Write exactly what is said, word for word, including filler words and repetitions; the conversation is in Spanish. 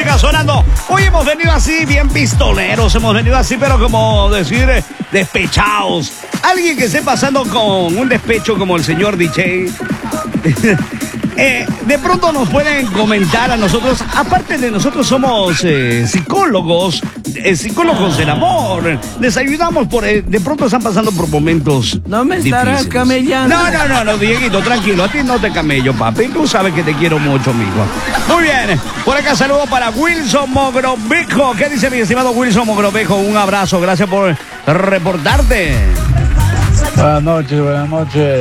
música sonando. Hoy hemos venido así, bien pistoleros. Hemos venido así, pero como decir, eh, despechados. Alguien que esté pasando con un despecho como el señor D J. Eh, de pronto nos pueden comentar a nosotros, aparte de nosotros somos eh, psicólogos, eh, psicólogos del amor, les ayudamos por, eh, de pronto están pasando por momentos No me estarás difíciles. camellando. No, no, no, no, Dieguito, tranquilo, a ti no te camello, papi, tú sabes que te quiero mucho, mijo. Muy bien, por acá saludo para Wilson Mogrovejo. ¿Qué dice mi estimado Wilson Mogrovejo? Un abrazo, gracias por reportarte. Buenas noches, buenas noches.